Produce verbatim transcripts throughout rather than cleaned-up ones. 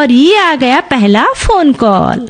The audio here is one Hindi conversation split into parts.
और ये आ गया पहला फोन कॉल।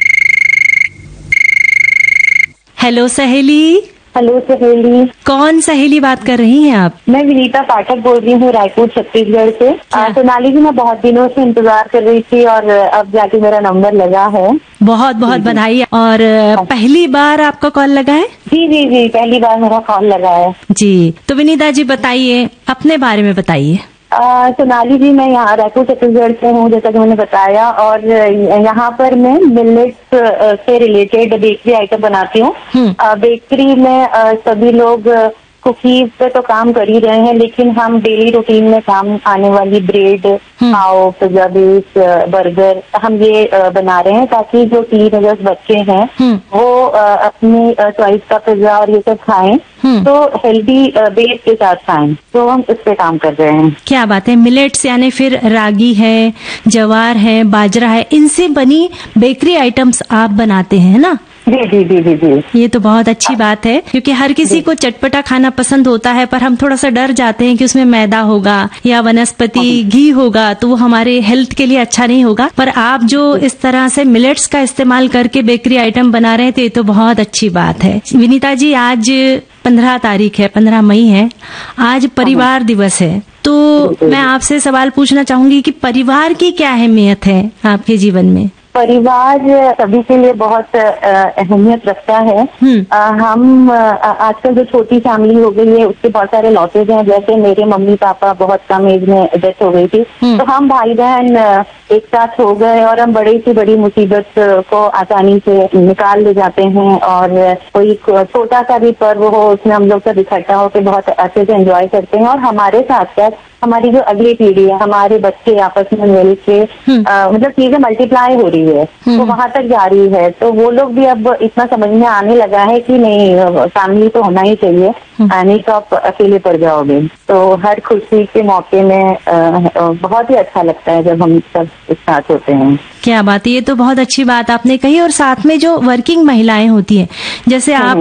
हेलो सहेली। हेलो सहेली। कौन सहेली बात कर रही हैं आप? मैं विनीता पाठक बोल रही हूँ, रायपुर छत्तीसगढ़ से। सोनाली जी, मैं बहुत दिनों से इंतजार कर रही थी और अब जाके मेरा नंबर लगा है। बहुत बहुत बधाई। और पहली बार आपका कॉल लगा है? जी जी जी, पहली बार मेरा कॉल लगा है जी। तो विनीता जी बताइए, अपने बारे में बताइए। सोनाली जी, मैं यहाँ रायपुर छत्तीसगढ़ से हूँ, जैसा कि मैंने बताया, और यहाँ पर मैं मिलेट्स से रिलेटेड बेकरी आइटम बनाती हूँ। बेकरी में सभी लोग कुकीज पे तो काम कर ही रहे हैं, लेकिन हम डेली रूटीन में काम आने वाली ब्रेड, पाव, पिज्जा बेस, बर्गर हम ये बना रहे हैं, ताकि जो टीनेजर्स बच्चे हैं वो अपनी चॉइस का पिज्जा और ये सब खाएं, तो हेल्दी बेस के साथ खाएं। तो हम इस पे काम कर रहे हैं। क्या बात है। मिलेट्स यानी फिर रागी है, जवार है, बाजरा है, इनसे बनी बेकरी आइटम्स आप बनाते हैं ना? जी जी जी जी जी। ये तो बहुत अच्छी बात है, क्योंकि हर किसी को चटपटा खाना पसंद होता है, पर हम थोड़ा सा डर जाते हैं कि उसमें मैदा होगा या वनस्पति घी होगा, तो वो हमारे हेल्थ के लिए अच्छा नहीं होगा। पर आप जो इस तरह से मिलेट्स का इस्तेमाल करके बेकरी आइटम बना रहे हैं, तो ये तो बहुत अच्छी बात है। विनीता जी, आज पंद्रह तारीख है, पंद्रह मई है, आज परिवार दिवस है। तो मैं आपसे सवाल पूछना चाहूंगी कि परिवार की क्या अहमियत है आपके जीवन में? परिवार सभी के लिए बहुत अहमियत रखता है। आ, हम आजकल जो छोटी फैमिली हो गई है, उसके बहुत सारे लॉसेज हैं। जैसे मेरे मम्मी पापा बहुत कम एज में डेथ हो गई थी, तो हम भाई बहन एक साथ हो गए और हम बड़ी सी बड़ी मुसीबत को आसानी से निकाल ले जाते हैं। और कोई छोटा सा भी पर्व हो, उसमें हम लोग सब इकट्ठा होकर बहुत अच्छे से एंजॉय करते हैं। और हमारे साथ साथ हमारी जो अगली पीढ़ी है, हमारे बच्चे आपस में मिल के मतलब चीजें मल्टीप्लाई हो रही है, तो वहां तक जा रही है। तो वो लोग भी अब इतना समझ में आने लगा है कि नहीं, फैमिली तो होना ही चाहिए, नहीं तो आप अकेले पड़ जाओगे। तो हर खुशी के मौके में बहुत ही अच्छा लगता है जब हम सब एक साथ होते हैं। क्या बात है, ये तो बहुत अच्छी बात आपने कही। और साथ में जो वर्किंग महिलाएं होती हैं, जैसे आप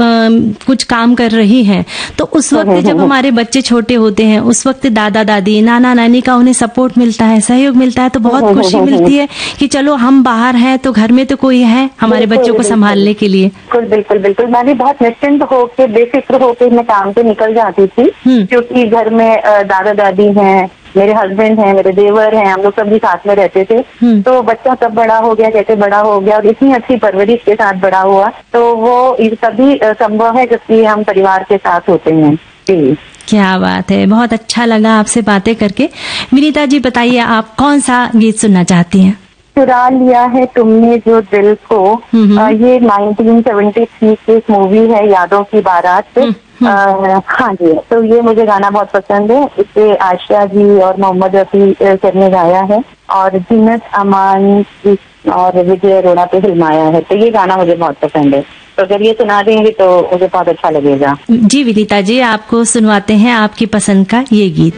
आ, कुछ काम कर रही हैं, तो उस वक्त जब हमारे बच्चे छोटे होते हैं, उस वक्त दादा दादी, नाना नानी का उन्हें सपोर्ट मिलता है, सहयोग मिलता है, तो बहुत खुशी मिलती है कि चलो हम बाहर हैं तो घर में तो कोई है हमारे बच्चों को संभालने के लिए। बिल्कुल बिल्कुल बिल्कुल। मैं भी बहुत निश्चिंत होकर, बेफिक्र होकर मैं काम पे निकल जाती थी, क्योंकि घर में दादा दादी हैं, मेरे हस्बैंड हैं, मेरे देवर हैं, हम लोग सब भी साथ में रहते थे। तो बच्चा कब बड़ा हो गया, कैसे बड़ा हो गया, और इतनी अच्छी परवरिश के साथ बड़ा हुआ, तो वो सभी संभव है जबकि हम परिवार के साथ होते हैं। जी, क्या बात है, बहुत अच्छा लगा आपसे बातें करके। विनीता जी बताइए, आप कौन सा गीत सुनना चाहती हैं? चुरा लिया है तुमने जो दिल को, आ, ये नाइनटीन सेवेंटी थ्री की एक मूवी है, यादों की बारात। आ, हाँ जी, तो ये मुझे गाना बहुत पसंद है। इसे आशा जी और मोहम्मद रफी सर ने गाया है, और जीनत अमान और विजय अरोड़ा पे फिल्माया है। तो ये गाना मुझे बहुत पसंद है, तो अगर ये सुना देंगे तो मुझे बहुत अच्छा लगेगा। जी विनीता जी, आपको सुनवाते हैं आपकी पसंद का ये गीत।